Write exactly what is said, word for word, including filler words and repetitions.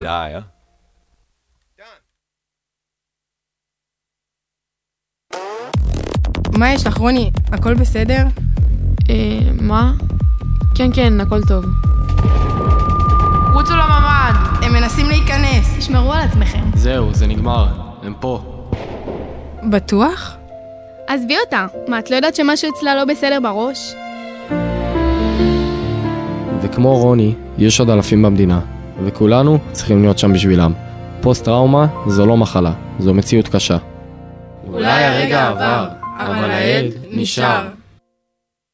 די, אה? מה יש לך, רוני? הכל בסדר? אה, מה? כן, כן, הכל טוב. רוצו לממ"ד! הם מנסים להיכנס. תשמרו על עצמכם. זהו, זה נגמר. הם פה. בטוח? עזבי אותה. מה, את לא יודעת שמשהו אצלה לא בסדר בראש? וכמו רוני, יש עוד אלפים במדינה, וכולנו צריכים להיות שם בשבילם. פוסט-טראומה זו לא מחלה, זו מציאות קשה. אולי הרגע עבר, אבל העד נשאר.